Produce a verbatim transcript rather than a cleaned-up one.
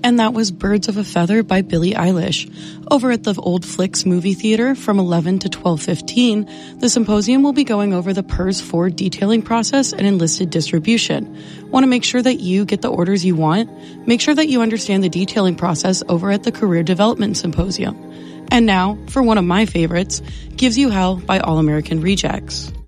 And that was Birds of a Feather by Billie Eilish. Over at the Old Flicks movie theater from eleven to twelve fifteen, the symposium will be going over the P E R S four detailing process and enlisted distribution. Want to make sure that you get the orders you want? Make sure that you understand the detailing process over at the Career Development Symposium. And now, for one of my favorites, Gives You Hell by All American Rejects.